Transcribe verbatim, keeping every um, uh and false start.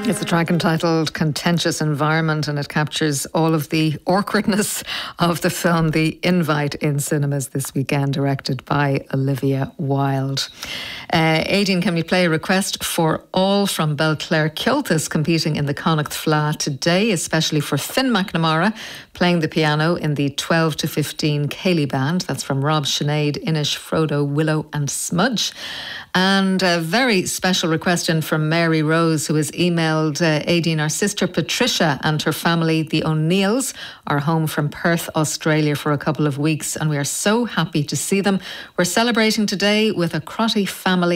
It's a track entitled Contentious Environment, and it captures all of the awkwardness of the film The Invite in cinemas this weekend, directed by Olivia Wilde. Uh, Aideen, can we play a request for all from Belclare Cultus competing in the Connacht Fleadh today, especially for Finn McNamara playing the piano in the twelve to fifteen Cayley Band. That's from Rob, Sinead, Inish, Frodo, Willow and Smudge. And a very special request in from Mary Rose, who has emailed uh, Aideen, our sister Patricia and her family, the O'Neills, are home from Perth, Australia for a couple of weeks, and we are so happy to see them. We're celebrating today with a Crotty family